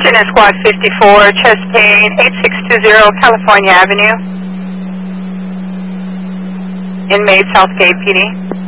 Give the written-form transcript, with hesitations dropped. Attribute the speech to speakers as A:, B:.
A: Attention is Squad 54, chest pain, 8620 California Avenue. Inmate Southgate PD.